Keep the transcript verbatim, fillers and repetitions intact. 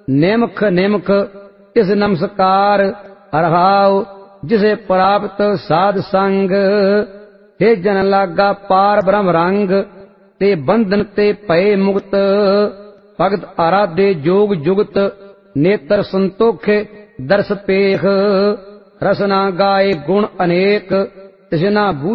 निमख निमख इस नमस्कार रहाओ जिसे प्राप्त साध संग। हे जन लागा पार ब्रह्म रंग ते बंधन ते भय मुक्त। भगत आराधे जोग जुगत नेत्र संतोखे दर्श पेख। रसना गाए गुण अनेक तिसना